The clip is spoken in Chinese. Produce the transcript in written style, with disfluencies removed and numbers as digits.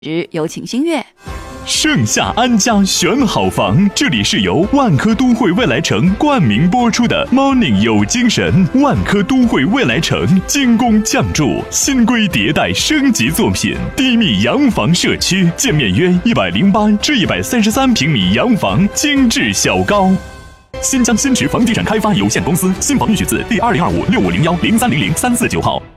有请星月。 盛夏安家选好房，这里是由万科都会未来城冠名播出的 Morning 有精神。万科都会未来城精工匠筑，新规迭代升级作品，低密洋房社区，建面约108至133平米洋房，精致小高。新疆新驰房地产开发有限公司新房预取自第2025650103003495号。